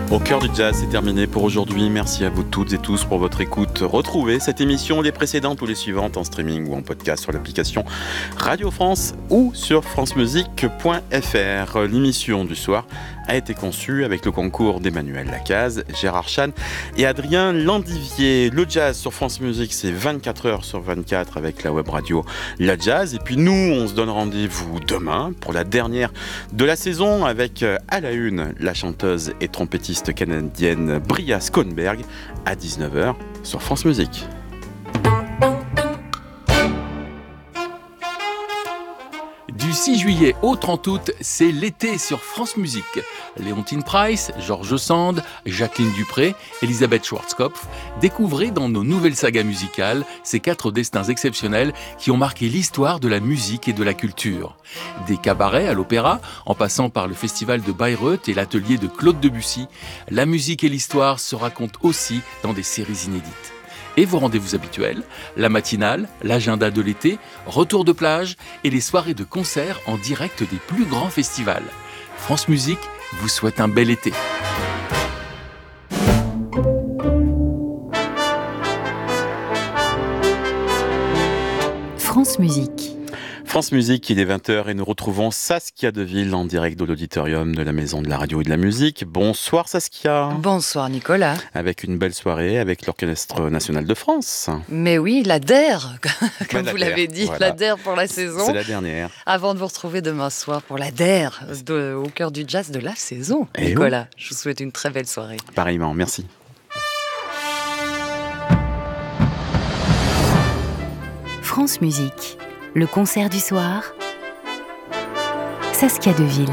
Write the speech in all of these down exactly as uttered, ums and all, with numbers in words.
Au cœur du jazz, c'est terminé pour aujourd'hui. Merci à vous toutes et tous pour votre écoute. Retrouvez cette émission, les précédentes ou les suivantes en streaming ou en podcast sur l'application Radio France ou sur francemusique point f r. L'émission du soir a été conçue avec le concours d'Emmanuel Lacaze, Gérard Chan et Adrien Landivier. Le jazz sur France Musique, c'est vingt-quatre heures sur vingt-quatre avec la web radio La Jazz. Et puis nous, on se donne rendez-vous demain pour la dernière de la saison avec à la une la chanteuse et trompettiste canadienne Bria Skonberg à dix-neuf heures sur France Musique. Du six juillet au trente août, c'est l'été sur France Musique. Léontine Price, Georges Sand, Jacqueline Dupré, Elisabeth Schwarzkopf, découvrez dans nos nouvelles sagas musicales ces quatre destins exceptionnels qui ont marqué l'histoire de la musique et de la culture. Des cabarets à l'opéra, en passant par le festival de Bayreuth et l'atelier de Claude Debussy, la musique et l'histoire se racontent aussi dans des séries inédites. Et vos rendez-vous habituels, la matinale, l'agenda de l'été, retour de plage et les soirées de concerts en direct des plus grands festivals. France Musique vous souhaite un bel été. France Musique. France Musique, il est vingt heures et nous retrouvons Saskia Deville en direct de l'auditorium de la Maison de la Radio et de la Musique. Bonsoir Saskia. Bonsoir Nicolas. Avec une belle soirée avec l'Orchestre National de France. Mais oui, la D E R, comme bah, vous la l'avez D E R, dit, voilà. la D E R pour la saison. C'est la dernière. Avant de vous retrouver demain soir pour la D E R, de, au cœur du jazz de la saison. Et Nicolas, oui. Je vous souhaite une très belle soirée. Pareillement, merci. France Musique. Le concert du soir, Saskia Deville.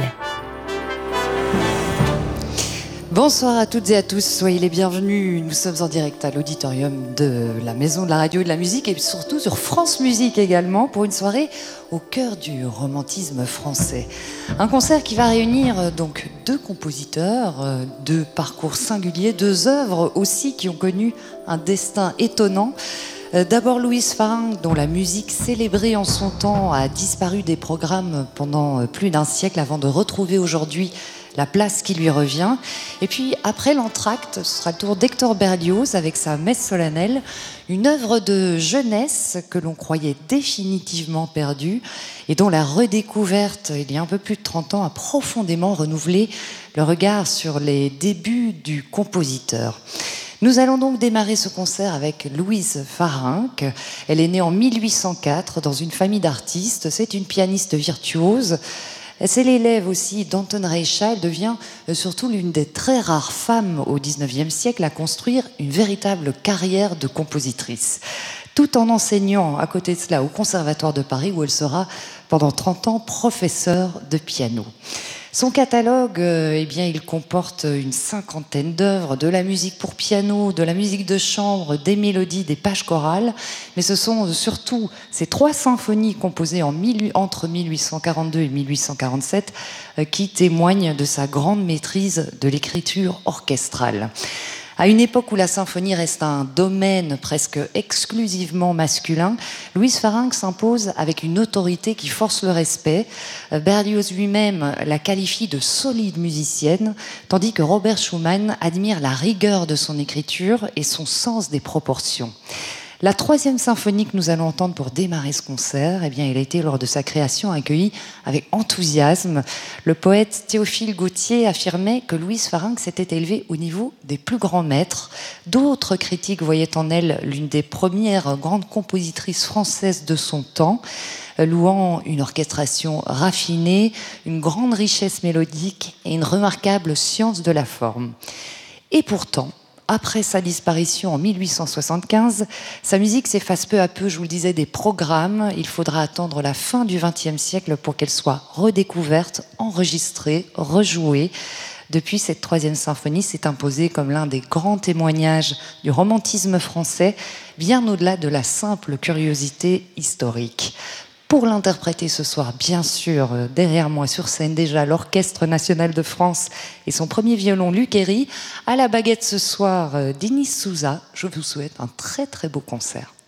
Bonsoir à toutes et à tous, soyez les bienvenus. Nous sommes en direct à l'auditorium de la Maison de la Radio et de la Musique et surtout sur France Musique également pour une soirée au cœur du romantisme français. Un concert qui va réunir donc deux compositeurs, deux parcours singuliers, deux œuvres aussi qui ont connu un destin étonnant. D'abord Louise Farrenc, dont la musique célébrée en son temps a disparu des programmes pendant plus d'un siècle avant de retrouver aujourd'hui la place qui lui revient. Et puis après l'entracte, ce sera le tour d'Hector Berlioz avec sa messe solennelle, une œuvre de jeunesse que l'on croyait définitivement perdue et dont la redécouverte il y a un peu plus de trente ans a profondément renouvelé le regard sur les débuts du compositeur. Nous allons donc démarrer ce concert avec Louise Farrenc. Elle est née en mille huit cent quatre dans une famille d'artistes. C'est une pianiste virtuose. C'est l'élève aussi d'Anton Reicha. Elle devient surtout l'une des très rares femmes au dix-neuvième siècle à construire une véritable carrière de compositrice. Tout en enseignant à côté de cela au Conservatoire de Paris où elle sera pendant trente ans professeure de piano. Son catalogue, euh, eh bien, il comporte une cinquantaine d'œuvres, de la musique pour piano, de la musique de chambre, des mélodies, des pages chorales. Mais ce sont surtout ces trois symphonies composées en mille, entre mille huit cent quarante-deux et mille huit cent quarante-sept euh, qui témoignent de sa grande maîtrise de l'écriture orchestrale. À une époque où la symphonie reste un domaine presque exclusivement masculin, Louise Farrenc s'impose avec une autorité qui force le respect. Berlioz lui-même la qualifie de solide musicienne, tandis que Robert Schumann admire la rigueur de son écriture et son sens des proportions. La troisième symphonie que nous allons entendre pour démarrer ce concert, eh bien, elle a été lors de sa création accueillie avec enthousiasme. Le poète Théophile Gautier affirmait que Louise Farrenc s'était élevée au niveau des plus grands maîtres. D'autres critiques voyaient en elle l'une des premières grandes compositrices françaises de son temps, louant une orchestration raffinée, une grande richesse mélodique et une remarquable science de la forme. Et pourtant, après sa disparition en mille huit cent soixante-quinze, sa musique s'efface peu à peu, je vous le disais, des programmes. Il faudra attendre la fin du vingtième siècle pour qu'elle soit redécouverte, enregistrée, rejouée. Depuis, cette troisième symphonie s'est imposée comme l'un des grands témoignages du romantisme français, bien au-delà de la simple curiosité historique. Pour l'interpréter ce soir, bien sûr, derrière moi sur scène déjà, l'Orchestre National de France et son premier violon Luc Héry. À la baguette ce soir, Denis Souza. Je vous souhaite un très très beau concert.